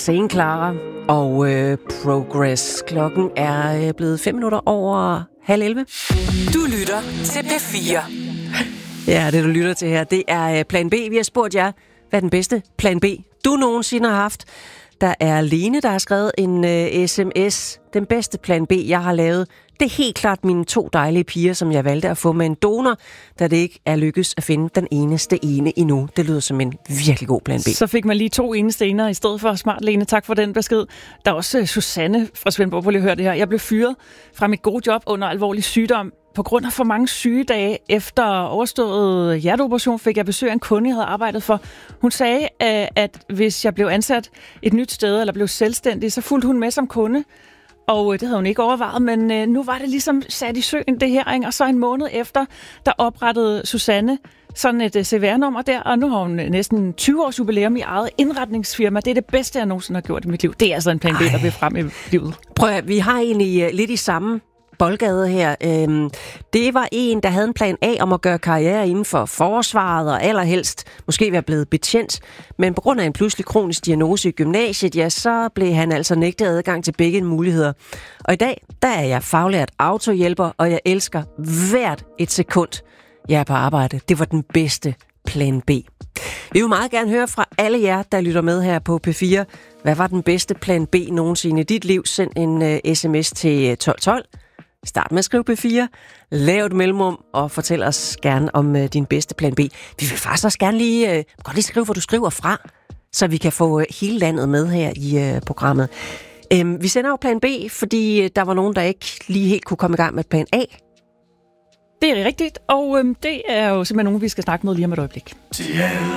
St. Clara og Progress. Klokken er blevet 5 minutter over 10:30. Du lytter til P4. Ja, det du lytter til her, det er Plan B. Vi har spurgt jer, hvad er den bedste Plan B, du nogensinde har haft? Der er Lene, der har skrevet en sms. Den bedste Plan B, jeg har lavet, det er helt klart mine 2 dejlige piger, som jeg valgte at få med en donor, da det ikke er lykkedes at finde den eneste ene endnu. Det lyder som en virkelig god Plan B. Så fik man lige 2 eneste ener i stedet for. Smart, Lene. Tak for den besked. Der er også Susanne fra Svendborg. Prøv lige at høre det her. Jeg blev fyret fra mit gode job under alvorlig sygdom. På grund af for mange sygedage efter overstået hjerteoperation fik jeg besøg af en kunde, jeg havde arbejdet for. Hun sagde, at hvis jeg blev ansat et nyt sted eller blev selvstændig, så fulgte hun med som kunde. Og det havde hun ikke overvejet, men nu var det ligesom sat i søen det her, ikke? Og så en måned efter, der oprettede Susanne sådan et CVR-nummer der, og nu har hun næsten 20 års jubilæum i eget indretningsfirma. Det er det bedste, jeg nogensinde har gjort i mit liv. Det er altså en Plan B, der vil frem i livet. Prøv at, vi har egentlig lidt i samme boldgade her. Det var en, der havde en plan A om at gøre karriere inden for forsvaret og allerhelst måske være blevet betjent. Men på grund af en pludselig kronisk diagnose i gymnasiet, ja, så blev han altså nægtet adgang til begge muligheder. Og i dag, der er jeg faglært autohjælper, og jeg elsker hvert et sekund, jeg er på arbejde. Det var den bedste Plan B. Vi vil meget gerne høre fra alle jer, der lytter med her på P4. Hvad var den bedste Plan B nogensinde i dit liv? Send en sms til 1212. Start med at skrive P4, lav et mellemrum og fortæl os gerne om din bedste Plan B. Vi vil faktisk også gerne lige skrive, hvor du skriver fra, så vi kan få hele landet med her i programmet. Vi sender jo Plan B, fordi der var nogen, der ikke lige helt kunne komme i gang med Plan A. Det er rigtigt, og det er jo simpelthen nogen, vi skal snakke med lige om et øjeblik.